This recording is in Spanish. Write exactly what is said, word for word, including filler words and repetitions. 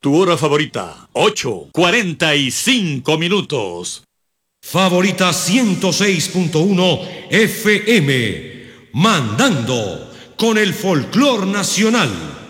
Tu hora favorita, ocho, cuarenta y cinco minutos. Favorita ciento seis punto uno F M, mandando con el folclor nacional.